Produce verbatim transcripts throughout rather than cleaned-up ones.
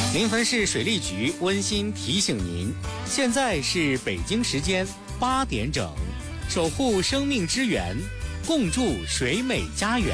临汾市水利局温馨提醒您，现在是北京时间八点整，守护生命之源，共筑水美家园。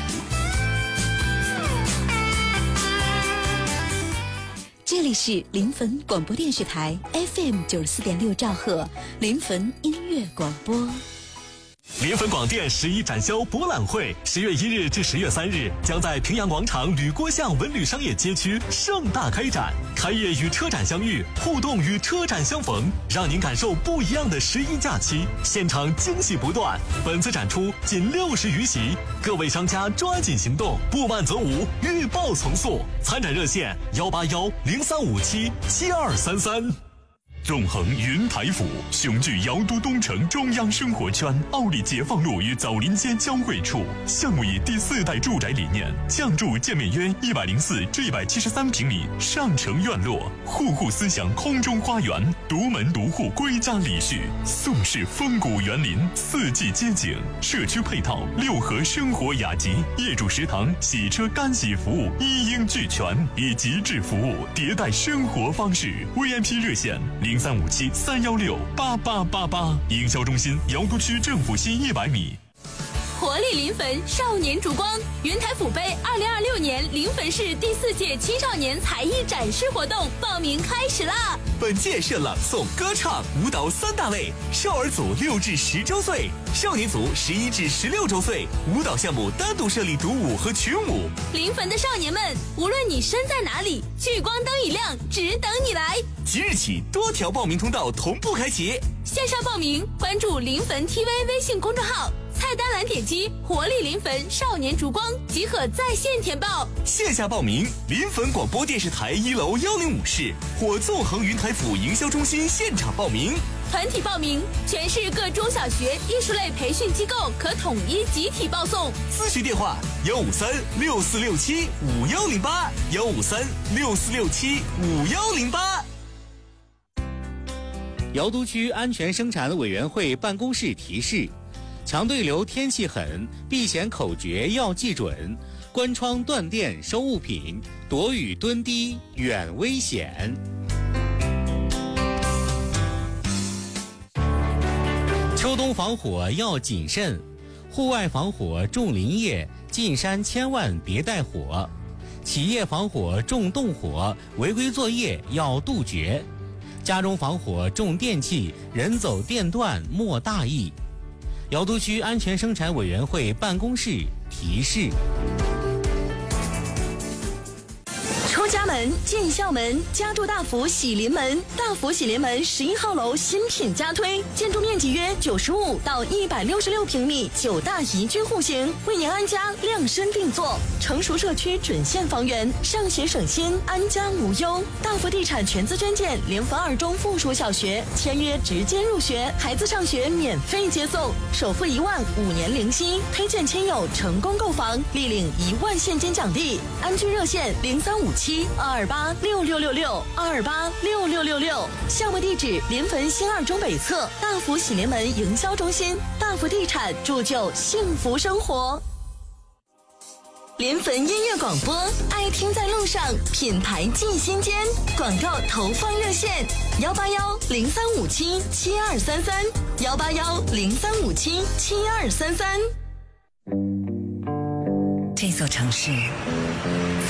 这里是临汾广播电视台 F M 九十四点六兆赫，临汾音乐广播。 临汾广电十一展销博览会，十月一日至十月三日将在平阳广场吕郭巷文旅商业街区盛大开展。开业与车展相遇，互动与车展相逢，让您感受不一样的十一假期。现场惊喜不断，本次展出仅六十余席，各位商家抓紧行动，不慢则无，预报从速。参展热线：幺八幺零三五七七二三三。纵横云台府，雄踞瑶都东城中央生活圈，奥利解放路与枣林街交汇处。项目以第四代住宅理念，降筑建面约一百零四至一百七十三平米上城院落，户户思想空中花园，独门独户归家礼序，宋式风谷园林，四季街景，社区配套六合生活雅集，业主食堂、洗车干洗服务一应俱全，以极致服务迭代生活方式。V I P 热线零三五七三幺六八八八八，营销中心瑶都区政府西一百米。 活力临汾少年烛光云台府杯二零二六年临汾市第四届青少年才艺展示活动报名开始啦！ 本届设朗诵、歌唱、舞蹈三大类，少儿组六至十周岁，少年组十一至十六周岁，舞蹈项目单独设立独舞和群舞。 临汾的少年们，无论你身在哪里，聚光灯一亮，只等你来。 即日起，多条报名通道同步开启。 线上报名，关注临汾 T V 微信公众号。菜单栏点击活力临汾少年烛光即可在线填报。 线下报名，临汾广播电视台一楼幺零五室或纵横云台府营销中心现场报名。 团体报名，全市各中小学艺术类培训机构可统一集体报送。 咨询电话：幺五三六四六七五幺零八，幺五三六四六七五幺零八。 瑶都区安全生产委员会办公室提示：强对流天气狠，避险口诀要记准，关窗断电收物品，躲雨蹲低远危险。秋冬防火要谨慎，户外防火重林业，进山千万别带火。企业防火重动火，违规作业要杜绝。家中防火重电器，人走电断莫大意。瑶都区安全生产委员会办公室提示： 出家门进校门，家住大福喜临门。大福喜临门十一号楼新品加推，建筑面积约九十五到一百六十六平米，九大宜居户型，为您安家量身定做。成熟社区准现房源，上学省心，安家无忧。大福地产全资捐建临汾二中附属小学，签约直接入学，孩子上学免费接送，首付一万，五年零息。推荐亲友成功购房，立领一万现金奖励。安居热线零三五七二二八六六六六二二八六六六六。项目地址：临汾新二中北侧大福喜临门营销中心。大福地产铸就幸福生活。临汾音乐广播，爱听在路上，品牌进心间。广告投放热线：幺八幺零三五七七二三三，幺八幺零三五七七二三三。 这座城市